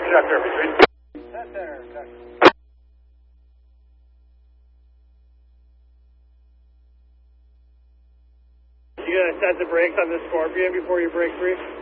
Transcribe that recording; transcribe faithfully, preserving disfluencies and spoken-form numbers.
conductor between. Set there, conductor. You gonna set the brakes on the Scorpion before you break free?